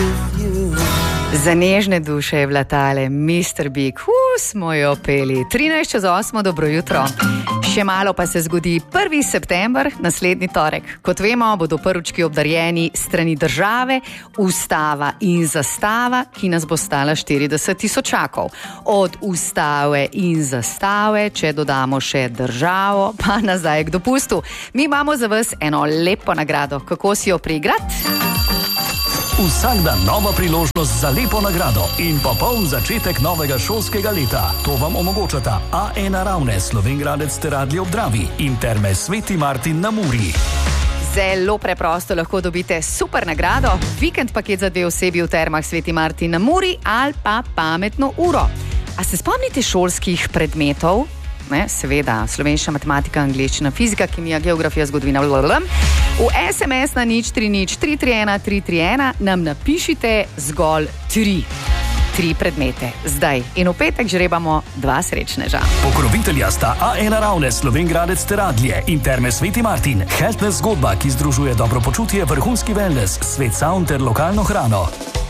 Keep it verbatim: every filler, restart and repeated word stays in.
Za nežne duše je bila tale mister Big. Hu, smo jo peli. trinajst čez osmo, dobro jutro. Še malo pa se zgodi prvi september, naslednji torek. Kot vemo, bodo prvički obdarjeni strani države, ustava in zastava, ki nas bo stala štirideset tisočakov. Od ustave in zastave, če dodamo še državo, pa nazaj k dopustu. Mi imamo za vas eno lepo nagrado. Kako si jo priigrati? Vsak dan nova priložnost za lepo nagrado in popoln začetek novega šolskega leta. To vam omogočata A ena Ravne, Slovenj Gradec ter Radlje ob Dravi in Terme Sveti Martin na Muri. Zelo preprosto lahko dobite super nagrado, vikend paket za dve osebi v Termah Sveti Martin na Muri ali pa pametno uro. A se spomnite šolskih predmetov? Ne, seveda, slovenščina, matematika, angleščina, fizika, kemija, geografija, zgodovina, blablabla. V es em es na nič tri nič tri tri ena tri tri ena nam napišite zgolj tri. Tri predmete. Zdaj in v petek žrebamo dva srečneža. Pokrovitelja sta A ena Ravne, Slovenj Gradec ter Radlje in Terme Sveti Martin. Healthness zgodba, ki združuje dobro počutje, vrhunski wellness, svet sound ter lokalno hrano.